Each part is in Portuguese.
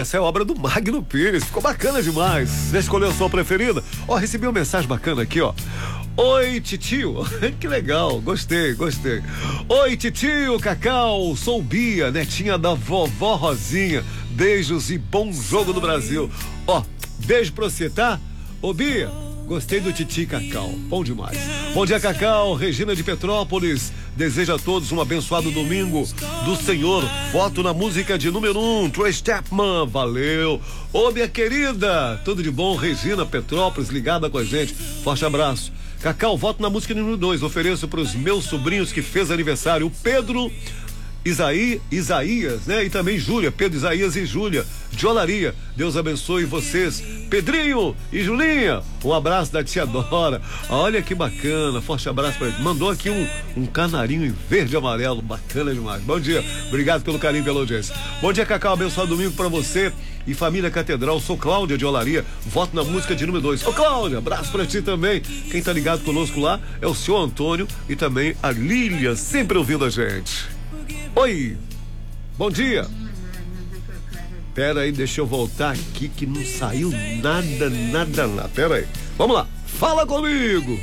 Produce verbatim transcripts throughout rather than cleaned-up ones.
essa é obra do Magno Pires, ficou bacana demais. Você escolheu a sua preferida? Ó, recebi uma mensagem bacana aqui, ó. Oi, titio. Que legal, gostei, gostei. Oi, titio, Cacau, sou Bia, netinha da vovó Rosinha. Beijos e bom jogo do Brasil. Ó, beijo pra você, tá? Ô, Bia, gostei do titi Cacau, bom demais. Bom dia, Cacau, Regina de Petrópolis. Desejo a todos um abençoado domingo do Senhor. Voto na música de número um, Troy Stepman, valeu. Ô, minha querida, tudo de bom, Regina Petrópolis, ligada com a gente. Forte abraço. Cacau, voto na música número dois. Ofereço para os meus sobrinhos que fez aniversário, o Pedro, Isaí, Isaías, né? E também Júlia, Pedro, Isaías e Júlia, de Olaria. Deus abençoe vocês, Pedrinho e Julinha. Um abraço da tia Dora. Olha que bacana, forte abraço para ele. Mandou aqui um, um canarinho em verde e amarelo, bacana demais. Bom dia, obrigado pelo carinho, pela audiência. Bom dia, Cacau, abençoado domingo para você e família Catedral. Sou Cláudia de Olaria, voto na música de número dois. Ô, Cláudia, abraço pra ti também. Quem tá ligado conosco lá é o senhor Antônio e também a Lília, sempre ouvindo a gente. Oi, bom dia. Pera aí, deixa eu voltar aqui que não saiu nada, nada lá. Pera aí, vamos lá, fala comigo.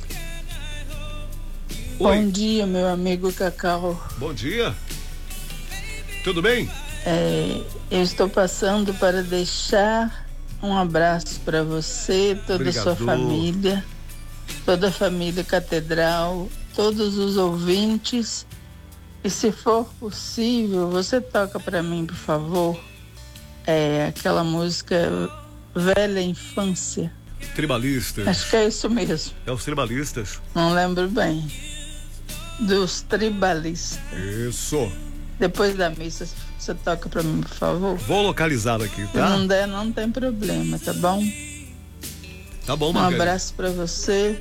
Bom Oi. dia, meu amigo Cacau. Bom dia, tudo bem? É, eu estou passando para deixar um abraço para você, toda a sua família, toda a família Catedral, todos os ouvintes. E se for possível, você toca para mim, por favor, é, aquela música Velha Infância. Tribalistas. Acho que é isso mesmo. É os tribalistas. Não lembro bem. Dos tribalistas. Isso. Depois da missa, você toca pra mim, por favor? Vou localizar aqui, tá? Se não der, não tem problema, tá bom? Tá bom, Um Margarida. abraço pra você.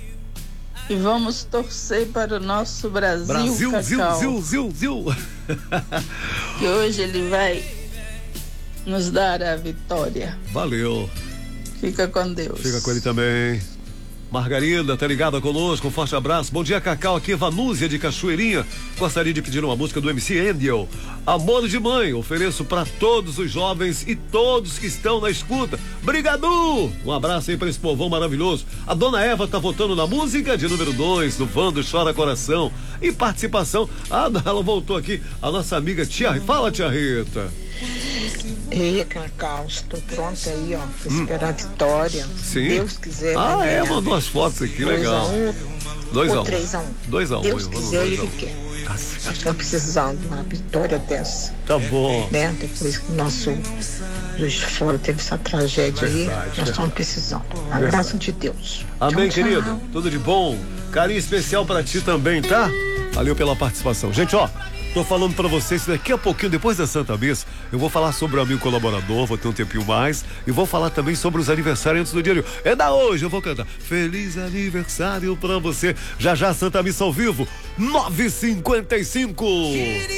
E vamos torcer para o nosso Brasil, Brasil, Cacau. zil, zil, zil, zil. Que hoje ele vai nos dar a vitória. Valeu. Fica com Deus. Fica com ele também. Margarida, tá ligada conosco? Um forte abraço. Bom dia, Cacau. Aqui, Vanúzia de Cachoeirinha. Gostaria de pedir uma música do M C Angel. Amor de Mãe. Ofereço para todos os jovens e todos que estão na escuta. Brigadu! Um abraço aí para esse povão maravilhoso. A dona Eva tá votando na música de número dois, do Vando Chora Coração. E participação. Ah, ela voltou aqui. A nossa amiga Tia Rita. Fala, Tia Rita. Ei, Cacau, estou pronta aí, ó, pra esperar a vitória. Sim. Deus quiser. Ah, né? é, mandou as fotos aqui, legal. dois a um dois a um. ou três a um. dois a um. Deus quiser, ele quer. Tá Nós certo. estamos precisando de uma vitória dessa. Tá bom. Né? Depois que o nosso Juiz de Fora teve essa tragédia aí, Verdade, nós estamos precisando. A graça de Deus. Amém, Tchau, querido. tchau. Tudo de bom. Carinho especial pra ti também, tá? Valeu pela participação. Gente, ó, tô falando pra vocês, daqui a pouquinho, depois da Santa Missa, eu vou falar sobre o amigo colaborador, vou ter um tempinho mais, e vou falar também sobre os aniversariantes do dia de hoje. É da hoje, eu vou cantar Feliz Aniversário pra você. Já já, Santa Missa ao vivo, nove e cinquenta e cinco.